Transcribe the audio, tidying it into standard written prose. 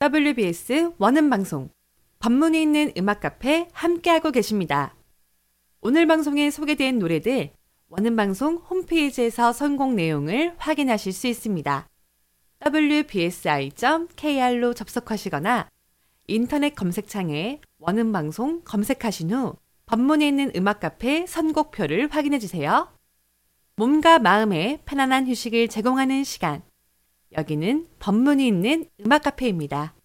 WBS 원음방송, 법문이 있는 음악 카페 함께하고 계십니다. 오늘 방송에 소개된 노래들 원음방송 홈페이지에서 선곡 내용을 확인하실 수 있습니다. wbsi.kr로 접속하시거나 인터넷 검색창에 원음방송 검색하신 후 법문이 있는 음악 카페 선곡표를 확인해 주세요. 몸과 마음에 편안한 휴식을 제공하는 시간. 여기는 법문이 있는 음악 카페입니다.